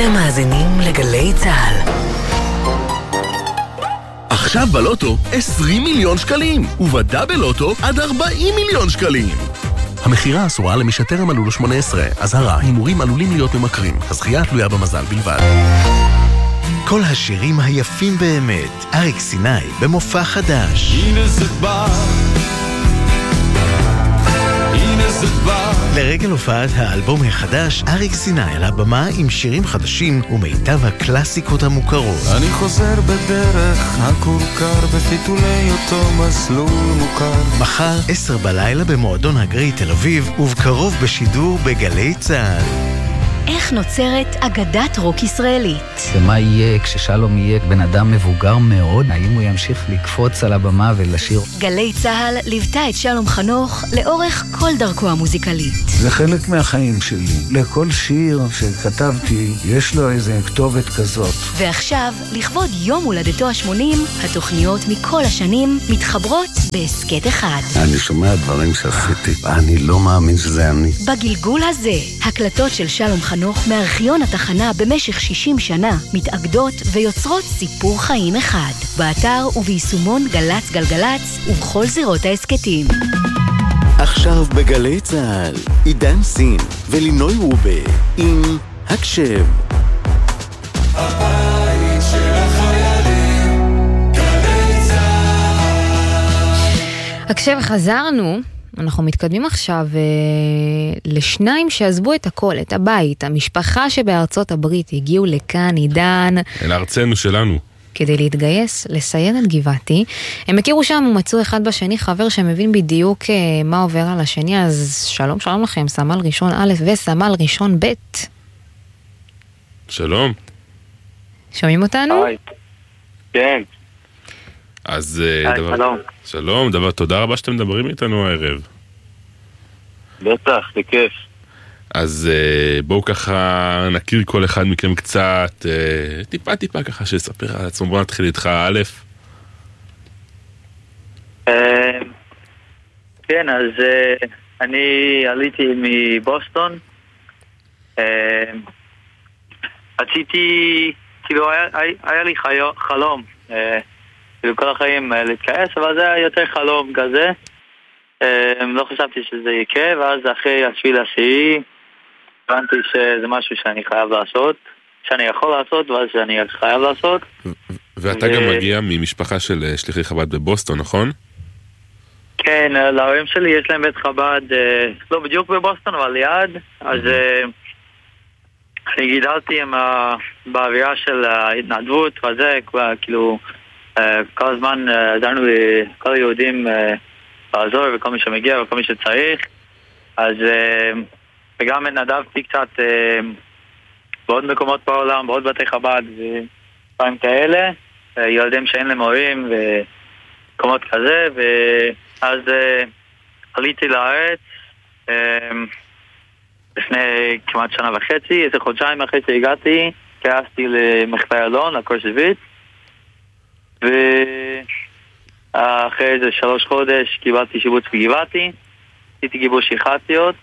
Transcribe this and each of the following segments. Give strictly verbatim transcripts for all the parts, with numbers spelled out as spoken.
אתם מאזינים לגלי צהל. עכשיו בלוטו עשרים מיליון שקלים, ובדאבל לוטו עד ארבעים מיליון שקלים. המחירה אסורה למי שטרם מלאו לו שמונה עשרה. אזהרה, הימורים עלולים להיות ממכרים. הזכייה תלויה במזל בלבד. כל השירים היפים באמת, אריק סיני במופע חדש. הנה זה בא, הנה זה בא. לרגל הופעת האלבום החדש, אריק סיני על הבמה עם שירים חדשים ומיטב הקלאסיקות המוכרות. אני חוזר בדרך הכורכר בפיתולי אותו מסלול מוכר. מחר עשר בלילה במועדון הגרי תל אביב, ובקרוב בשידור בגלי צהל. איך נוצרת אגדת רוק ישראלית? ומה יהיה כששלום יהיה בן אדם מבוגר מאוד? האם הוא ימשיך לקפוץ על הבמה ולשיר? גלי צהל ליוותה את שלום חנוך לאורך כל דרכו המוזיקלית. זה חלק מהחיים שלי. לכל שיר שכתבתי יש לו איזה כתובת כזאת. ועכשיו, לכבוד יום הולדתו ה-שמונים, התוכניות מכל השנים מתחברות בהסקט אחד. אני שומע דברים שעשיתי, אני לא מאמין שזה אני. בגלגול הזה, הקלטות של שלום חנוך מארכיון התחנה במשך שישים שנה מתאגדות ויוצרות סיפור חיים אחד. באתר וביישומון גלץ גלגלץ ובכל זירות העסקטים. עכשיו בגלי צהל, עידן סין ולינוי רובה עם הקשב. הבית של החיילים, גלי צהל. הקשב, חזרנו. אנחנו מתקדמים עכשיו לשניים שעזבו את הכל, את הבית, המשפחה שבארצות הברית הגיעו לכאן, עידן. אל ארצנו שלנו. כדי להתגייס, לסיירת גבעתי. הם הכירו שם ומצאו אחד בשני חבר שמבין בדיוק מה עובר על השני, אז שלום, שלום לכם, סמל ראשון א' וסמל ראשון ב'. שלום. שומעים אותנו? היי. כן. אז היי, דבר... שלום. שלום, דבר, תודה רבה שאתם מדברים איתנו הערב. בטח, בכיף. אז בואו ככה נכיר כל אחד מכם קצת, טיפה טיפה ככה שספר על עצמו. בואו נתחיל איתך א'. כן, אז אני עליתי מבוסטון. רציתי, כאילו היה לי חלום כאילו כל החיים להתכנס, אבל זה היה יותר חלום כזה. לא חשבתי שזה יקרה, ואז אחרי השביל השביעי הבנתי שזה משהו שאני חייב לעשות, שאני יכול לעשות, ואז שאני חייב לעשות. ואתה גם מגיע ממשפחה של שליחי חב"ד בבוסטון, נכון? כן, להורים שלי יש להם בית חב"ד, לא בדיוק בבוסטון, אבל ליד. אז אני גידלתי באווירה של ההתנדבות וזה, כאילו כל הזמן עזרנו לכל היהודים לעזור, וכל מי שמגיע וכל מי שצריך. אז וגם התנדבתי קצת בעוד מקומות בעולם, בעוד בתי חב"ד ופעמים כאלה, ילדים שאין להם הורים ומקומות כזה. ואז עליתי לארץ לפני כמעט שנה וחצי, איזה חודשיים אחרי שהגעתי, קרסתי למחווה אלון, לקורס שביט, ואחרי איזה שלוש חודש קיבלתי שיבוץ בגבעתי, עשיתי גיבוש יח"ציות,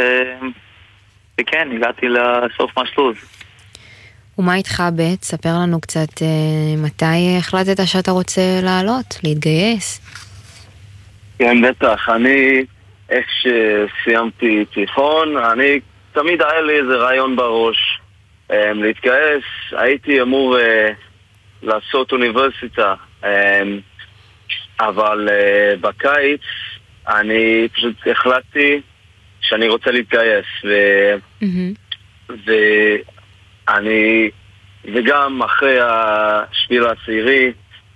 וכן, הגעתי לסוף מסלול. ומה איתך ב'? ספר לנו קצת מתי החלטת שאתה רוצה לעלות, להתגייס? כן, בטח. אני, איך שסיימתי תיכון, אני תמיד היה לי איזה רעיון בראש להתגייס. הייתי אמור לעשות אוניברסיטה, אבל בקיץ אני פשוט החלטתי שאני רוצה להתגייס, ו... ואני, וגם אחרי השביל העשירי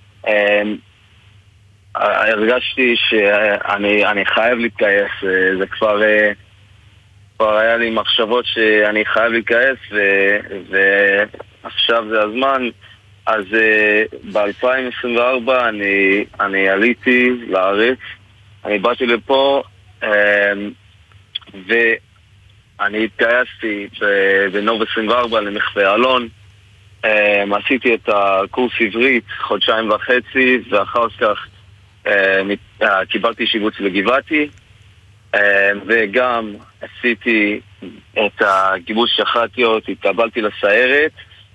הרגשתי שאני אני חייב להתגייס. זה כבר כבר היה לי מחשבות שאני חייב להתגייס, ו... ועכשיו זה הזמן. אז ב-אלפיים עשרים וארבע אני, אני עליתי לארץ, אני באתי לפה, ואני התגייסתי בנוב עשרים וארבע למחווה אלון. עשיתי את הקורס עברית חודשיים וחצי, ואחר כך קיבלתי שיבוץ לגבעתי, וגם עשיתי את הגיבוש הח"כיות, התקבלתי לסיירת,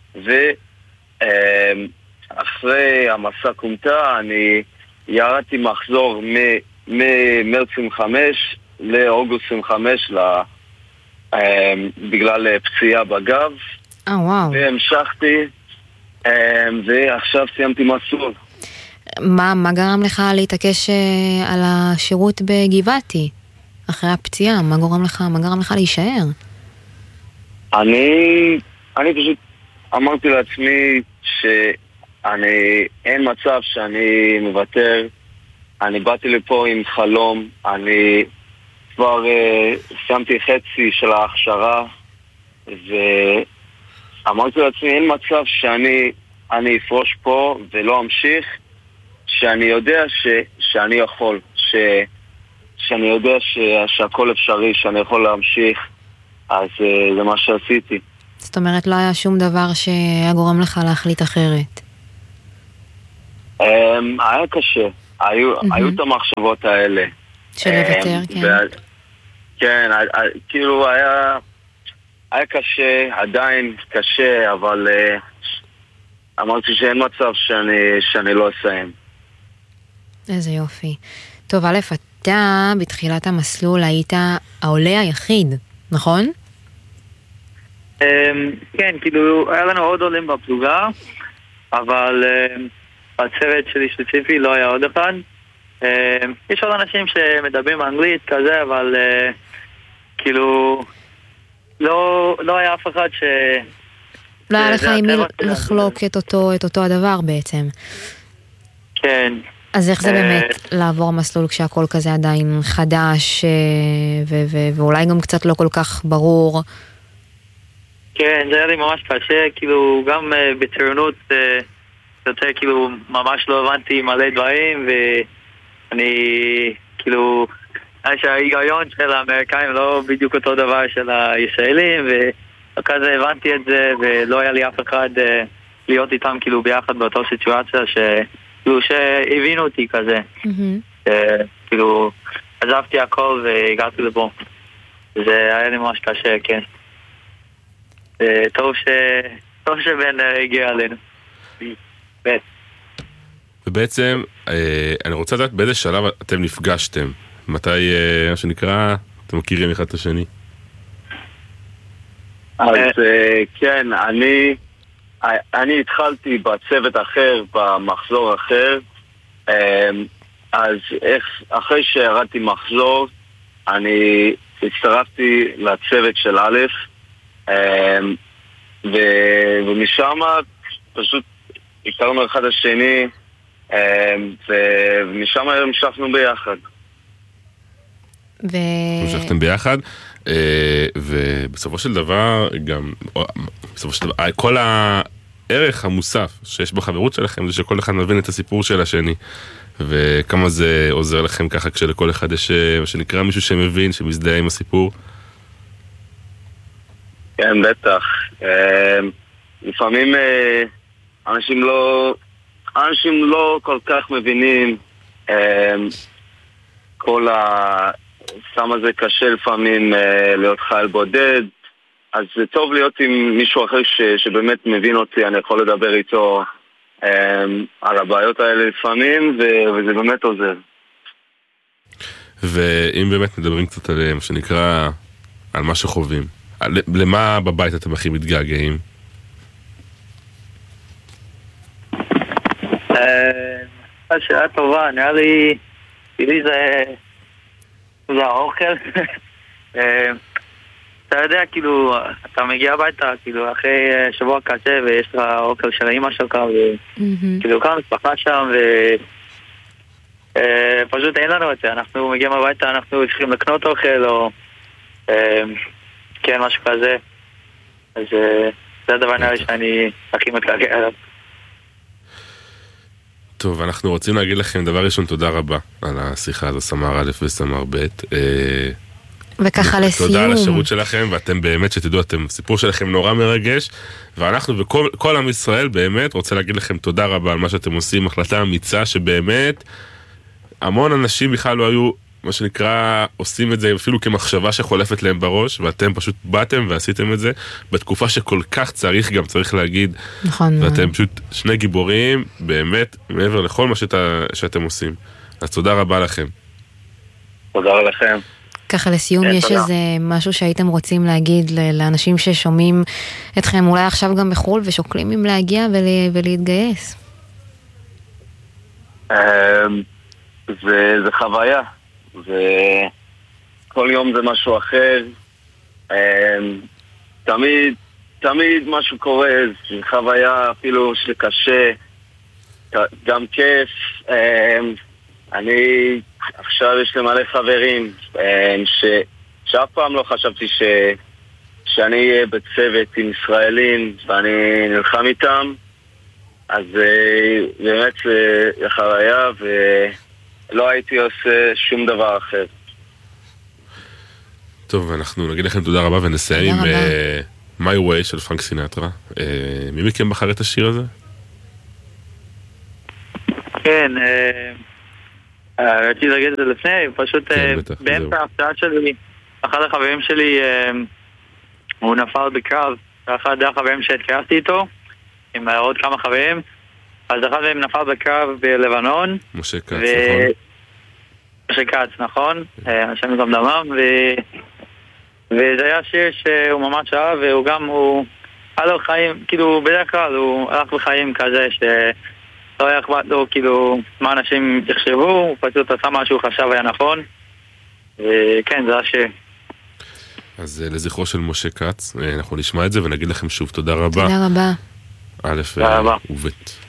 ואחרי המסע קומטה אני ירדתי מחזור ממרץ עשרים וחמש לאוגוסט עשרים וחמש בגלל פציעה בגב. אה, וואו. והמשכתי, ועכשיו סיימתי מסלול. מה, מה גרם לך להתעקש על השירות בגבעתי? אחרי הפציעה, מה גורם לך, מה גרם לך להישאר? אני, אני פשוט אמרתי לעצמי שאני, אין מצב שאני מוותר. אני באתי לפה עם חלום, אני כבר uh, סיימתי חצי של ההכשרה, ואמרתי לעצמי, אין מצב שאני אני אפרוש פה ולא אמשיך, שאני יודע ש, שאני יכול, ש, שאני יודע ש, שהכל אפשרי, שאני יכול להמשיך, אז uh, זה מה שעשיתי. זאת אומרת, לא היה שום דבר שהיה גורם לך להחליט אחרת? Um, היה קשה. היו, mm-hmm. היו את המחשבות האלה. של לוותר, כן. וה... כן, כאילו היה, היה קשה, עדיין קשה, אבל uh, אמרתי שאין מצב שאני, שאני לא אסיים. איזה יופי. טוב, א', אתה בתחילת המסלול היית העולה היחיד, נכון? כן, כאילו היה לנו עוד עולים בפלוגה, אבל בצוות שלי ספציפי לא היה עוד אחד. יש עוד אנשים שמדברים אנגלית כזה, אבל כאילו לא, לא היה אף אחד ש... לא היה לך עם מי לחלוק את אותו, את אותו הדבר בעצם. כן. אז איך זה באמת לעבור מסלול כשהכל כזה עדיין חדש ו- ו- ואולי גם קצת לא כל כך ברור? כן, זה היה לי ממש קשה, כאילו גם uh, בטירונות uh, יותר כאילו ממש לא הבנתי מלא דברים, ואני כאילו שההיגיון של האמריקאים לא בדיוק אותו דבר של הישראלים, וכזה הבנתי את זה, ולא היה לי אף אחד uh, להיות איתם כאילו ביחד באותו סיטואציה ש... כאילו שהבינו אותי כזה. Mm-hmm. uh, כאילו עזבתי הכל והגעתי לפה. זה היה לי ממש קשה, כן. טוב ש... טוב שבן הגיע עלינו. בית. ובעצם, אני רוצה לדעת באיזה שלב אתם נפגשתם. מתי, מה שנקרא, אתם מכירים אחד את השני? אז כן, אני... אני התחלתי בצוות אחר, במחזור אחר. אז איך, אחרי שירדתי מחזור, אני הצטרפתי לצוות של א', ומשם פשוט הכרנו אחד השני, ומשם המשכנו ביחד. המשכתם ביחד, ובסופו של דבר גם, בסופו של דבר, כל הערך המוסף שיש בחברות שלכם זה שכל אחד מבין את הסיפור של השני, וכמה זה עוזר לכם ככה כשלכל אחד יש מה שנקרא מישהו שמבין, שמזדהה עם הסיפור. כן, בטח. לפעמים אנשים לא, אנשים לא כל כך מבינים, כל הסם הזה קשה לפעמים להיות חייל בודד, אז זה טוב להיות עם מישהו אחר ש, שבאמת מבין אותי, אני יכול לדבר איתו על הבעיות האלה לפעמים, וזה באמת עוזר. ואם באמת מדברים קצת על מה שנקרא, על מה שחווים, למה בבית אתם הכי מתגעגעים? שאלה טובה, נראה לי, לי זה, זה האוכל. אתה יודע, כאילו, אתה מגיע הביתה, כאילו, אחרי שבוע קשה, ויש לך אוכל של האמא שלך, וכאילו, כאן משפחה שם, ופשוט אין לנו את זה. אנחנו מגיעים הביתה, אנחנו צריכים לקנות אוכל, או כן, משהו כזה. אז זה הדבר נראה לי שאני הכי מתגעגע עליו. טוב, אנחנו רוצים להגיד לכם דבר ראשון, תודה רבה על השיחה הזו, סמ"ר א' וסמ"ר ב'. וככה לסיום. תודה על השירות שלכם, ואתם באמת שתדעו, אתם, סיפור שלכם נורא מרגש, ואנחנו וכל כל עם ישראל באמת רוצה להגיד לכם תודה רבה על מה שאתם עושים, החלטה אמיצה שבאמת המון אנשים בכלל לא היו מה שנקרא, עושים את זה אפילו כמחשבה שחולפת להם בראש, ואתם פשוט באתם ועשיתם את זה, בתקופה שכל כך צריך, גם צריך להגיד, נכון. ואתם פשוט שני גיבורים, באמת, מעבר לכל מה שאתה, שאתם עושים. אז תודה רבה לכם. תודה לכם. ככה לסיום, יש איזה משהו שהייתם רוצים להגיד לאנשים ששומעים אתכם אולי עכשיו גם בחול ושוקלים אם להגיע ולהתגייס? זה חוויה, וכל יום זה משהו אחר. תמיד, תמיד משהו קורה, זה חוויה אפילו שקשה, גם כיף. אני עכשיו יש לי מלא חברים ש... שאף פעם לא חשבתי ש... שאני אהיה בצוות עם ישראלים ואני נלחם איתם, אז באמת זה חוויה ולא הייתי עושה שום דבר אחר. טוב, אנחנו נגיד לכם תודה רבה ונסיים עם uh, My Way של פרנק סינטרה. uh, מי מכם בחר את השיר הזה? כן, רציתי להגיד את זה לפני, פשוט באמצע ההפתעה שלי, אחד החברים שלי, הוא נפל בקרב, אחד החברים שהתקרבתי איתו, עם עוד כמה חברים, אז אחד מהם נפל בקרב בלבנון. משה קץ, נכון? משה קץ, נכון, השם ייקום דמם, וזה היה שיר שהוא ממש אהב, והוא גם, הוא היה לו חיים, כאילו בדרך כלל הוא הלך בחיים כזה ש... לא היה אכפת לו, כאילו, מה אנשים יחשבו, הוא פשוט עשה מה שהוא חשב היה נכון, וכן, זה השיר. אז לזכרו של משה קץ, אנחנו נשמע את זה ונגיד לכם שוב תודה רבה. תודה רבה. א' וב'.